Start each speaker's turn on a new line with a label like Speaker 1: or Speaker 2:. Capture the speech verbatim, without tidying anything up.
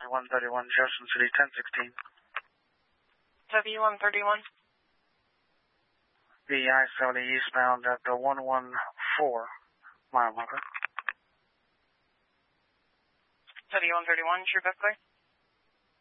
Speaker 1: one thirty-one, Jefferson City, ten sixteen.
Speaker 2: W one thirty-one.
Speaker 1: The I seventy eastbound at the one one four mile marker.
Speaker 2: W one thirty-one, true back clear.